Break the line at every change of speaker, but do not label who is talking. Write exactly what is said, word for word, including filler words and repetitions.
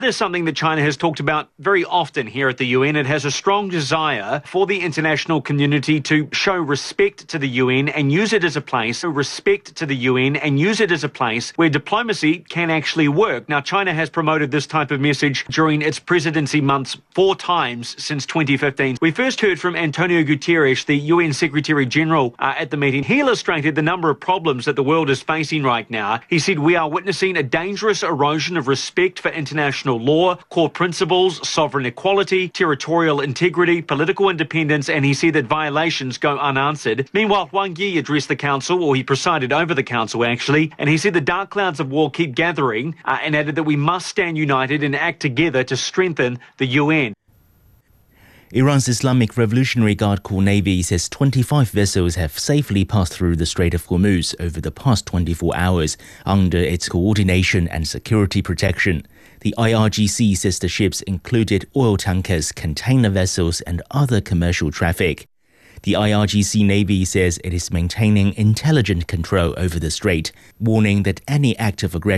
There's something that China has talked about very often here at the U N. It has a strong desire for the international community to show respect to the U N and use it as a place, respect to the U N and use it as a place where diplomacy can actually work. Now, China has promoted this type of message during its presidency months four times since twenty fifteen. We first heard from Antonio Guterres, the U N Secretary General, uh, at the meeting. He illustrated the number of problems that the world is facing right now. He said, we are witnessing a dangerous erosion of respect for international law, core principles, sovereign equality, territorial integrity, political independence, and he said that violations go unanswered. Meanwhile, Wang Yi addressed the council, or he presided over the council actually, and he said the dark clouds of war keep gathering uh, and added that we must stand united and act together to strengthen the U N.
Iran's Islamic Revolutionary Guard Corps Navy says twenty-five vessels have safely passed through the Strait of Hormuz over the past twenty-four hours under its coordination and security protection. The I R G C says the ships included oil tankers, container vessels and other commercial traffic. The I R G C Navy says it is maintaining intelligent control over the strait, warning that any act of aggression